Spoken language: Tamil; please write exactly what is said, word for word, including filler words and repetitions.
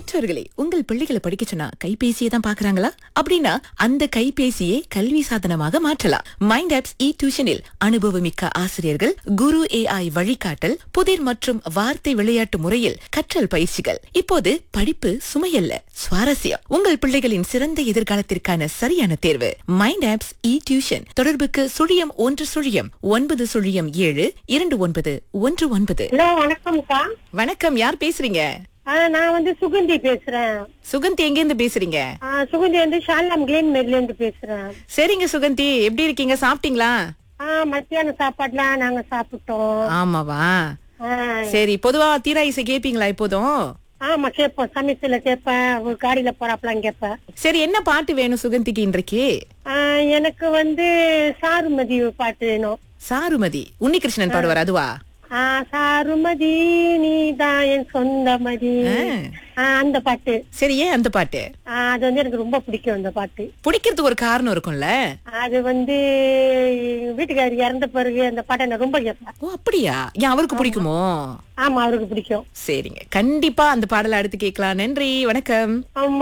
பெற்றோர்களே, உங்கள் பிள்ளைகளை படிக்க சொன்னா கைபேசியை தான் பாக்குறாங்களா? அப்படின்னா அந்த கைபேசியை கல்வி சாதனமாக மாற்றலாம். மைண்ட் ஆப்ஸ் இ டியூஷனில் அனுபவமிக்க ஆசிரியர்கள், குரு ஏஐ வழிகாட்டல், புதிர் மற்றும் வார்த்தை விளையாட்டு முறையில் கற்றல் பயிற்சிகள். இப்போது படிப்பு சுமையல்ல, சுவாரஸ்யம். உங்கள் பிள்ளைகளின் சிறந்த எதிர்காலத்திற்கான சரியான தேர்வு மைண்ட் ஆப்ஸ் இ டியூஷன். தொடர்புக்கு சுழியம் ஒன்று சுழியம் ஒன்பது சுழியம் ஏழு இரண்டு ஒன்பது ஒன்று ஒன்பது. ஹலோ, வணக்கம்க்கா. வணக்கம், யார் பேசுறீங்க? ஆ, நான் வந்து சுகந்தி பேசுறேன். சுகந்தி, எங்க இருந்து பேசுறீங்க? ஆ, சுகந்தி வந்து ஷாலாம் கிளேன் மேட்ல இருந்து பேசுறேன். சரிங்க சுகந்தி, எப்படி இருக்கீங்க? சாப்பிட்டீங்களா? ஆ, மத்தியான சாப்பாடுலாம் நாங்க சாப்பிட்டோம். ஆமாவா? ஆ, சரி, பொதுவா தீரா இசை கேப்பீங்களா எப்போதும்? ஆமா கேப்போம். சமயத்துல கேப்பேன், ஒரு காடியில போறாப்பெல்லாம் கேப்பேன். சரி, என்ன பாட்டு வேணும் சுகந்திக்கு இன்றைக்கு? ஆ, எனக்கு வந்து சாருமதி பாட்டு வேணும். சாருமதி உன்னிகிருஷ்ணன் பாடுவார், அதுவா? ஆ, சாருமதி நீதான் என் சொந்தமதி. ஆ, அந்த பாட்டு. சரி, ஏன் அந்த பாட்டு? ஆ, அது வந்து எனக்கு ரொம்ப பிடிக்கும். அந்த பாட்டு பிடிக்கிறதுக்கு ஒரு காரணம் இருக்கும்ல. அது வந்து வீட்டுக்காரி இறந்த பிறகு அந்த பாட்டை நான் ரொம்ப கேட்பேன். ஓ, அப்படியா? ஏன் அவருக்கு பிடிக்குமோ? ஆமா, அவருக்கு பிடிக்கும். சரிங்க, கண்டிப்பா அந்த பாடலை அடுத்து கேட்கலாம். நன்றி, வணக்கம். ஆமா.